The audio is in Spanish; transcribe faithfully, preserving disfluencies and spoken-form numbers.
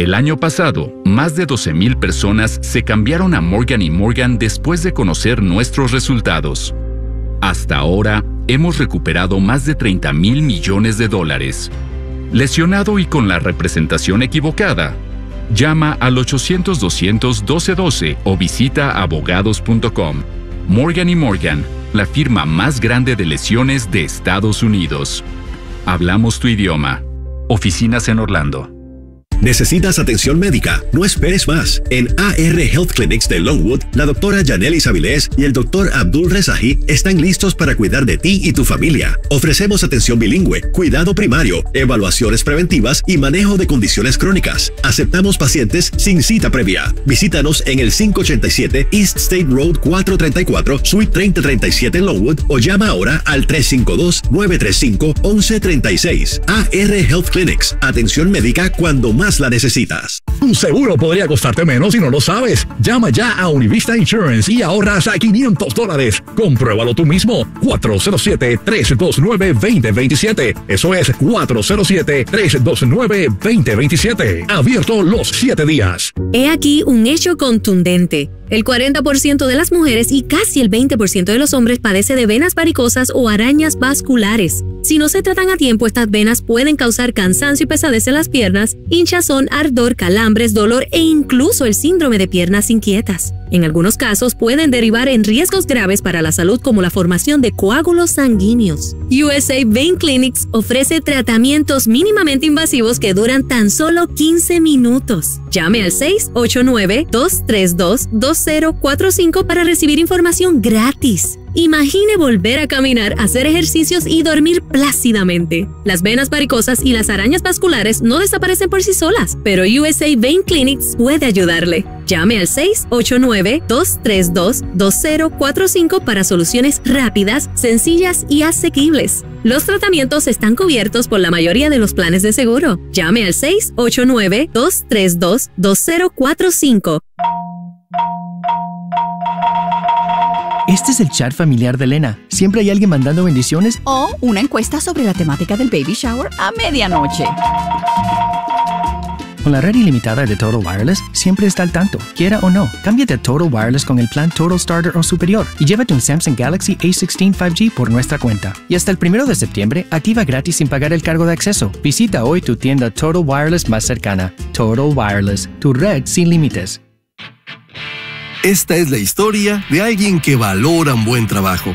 El año pasado, más de doce mil personas se cambiaron a Morgan y Morgan después de conocer nuestros resultados. Hasta ahora, hemos recuperado más de treinta mil millones de dólares. ¿Lesionado y con la representación equivocada? Llama al ochocientos, doscientos, doce doce o visita abogados punto com. Morgan y Morgan, la firma más grande de lesiones de Estados Unidos. Hablamos tu idioma. Oficinas en Orlando. ¿Necesitas atención médica? No esperes más. En A R Health Clinics de Longwood, la doctora Yanelis Avilés y el doctor Abdul Rezahi están listos para cuidar de ti y tu familia. Ofrecemos atención bilingüe, cuidado primario, evaluaciones preventivas y manejo de condiciones crónicas. Aceptamos pacientes sin cita previa. Visítanos en el quinientos ochenta y siete East State Road cuatrocientos treinta y cuatro, Suite treinta treinta y siete en Longwood o llama ahora al tres cinco dos, nueve tres cinco, once treinta y seis. A R Health Clinics. Atención médica cuando más la necesitas. Un seguro podría costarte menos si no lo sabes. Llama ya a Univista Insurance y ahorra hasta quinientos dólares. Compruébalo tú mismo. cuatro cero siete, tres dos nueve, dos cero dos siete. Eso es cuatro cero siete, tres dos nueve, dos cero dos siete. Abierto los siete días. He aquí un hecho contundente. El cuarenta por ciento de las mujeres y casi el veinte por ciento de los hombres padece de venas varicosas o arañas vasculares. Si no se tratan a tiempo, estas venas pueden causar cansancio y pesadez en las piernas, hinchazón, ardor, calambres, dolor e incluso el síndrome de piernas inquietas. En algunos casos pueden derivar en riesgos graves para la salud como la formación de coágulos sanguíneos. U S A Vein Clinics ofrece tratamientos mínimamente invasivos que duran tan solo quince minutos. Llame al seis ocho nueve, dos tres dos, dos cero cuatro cinco para recibir información gratis. Imagine volver a caminar, hacer ejercicios y dormir plácidamente. Las venas varicosas y las arañas vasculares no desaparecen por sí solas, pero U S A Vein Clinics puede ayudarle. Llame al seis ocho nueve, dos tres dos, dos cero cuatro cinco para soluciones rápidas, sencillas y asequibles. Los tratamientos están cubiertos por la mayoría de los planes de seguro. Llame al seis ocho nueve, dos tres dos, dos cero cuatro cinco. Este es el chat familiar de Elena. Siempre hay alguien mandando bendiciones o una encuesta sobre la temática del baby shower a medianoche. Con la red ilimitada de Total Wireless, siempre está al tanto, quiera o no. Cámbiate a Total Wireless con el plan Total Starter o superior y llévate un Samsung Galaxy A dieciséis cinco G por nuestra cuenta. Y hasta el primero de septiembre, activa gratis sin pagar el cargo de acceso. Visita hoy tu tienda Total Wireless más cercana. Total Wireless, tu red sin límites. Esta es la historia de alguien que valora un buen trabajo.